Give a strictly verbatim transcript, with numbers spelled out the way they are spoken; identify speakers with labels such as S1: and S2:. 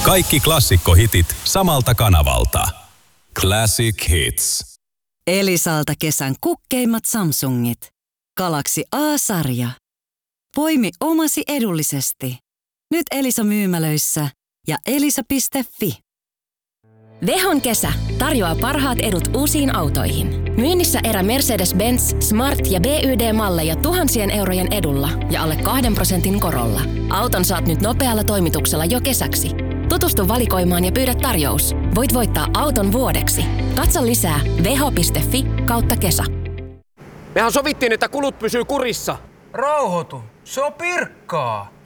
S1: Kaikki klassikkohitit samalta kanavalta. Classic Hits.
S2: Elisalta kesän kukkeimmat Samsungit. Galaxy A-sarja. Poimi omasi edullisesti. Nyt Elisa myymälöissä ja elisa piste fi.
S3: Vehon kesä tarjoaa parhaat edut uusiin autoihin. Myynnissä erä Mercedes-Benz, Smart ja B Y D-malleja tuhansien eurojen edulla ja alle kahden prosentin korolla. Auton saat nyt nopealla toimituksella jo kesäksi. Tutustu valikoimaan ja pyydä tarjous. Voit voittaa auton vuodeksi. Katso lisää veho piste fi kautta kesä.
S4: Mehän sovittiin, että kulut pysyy kurissa.
S5: Rauhoitu, se on pirkkaa.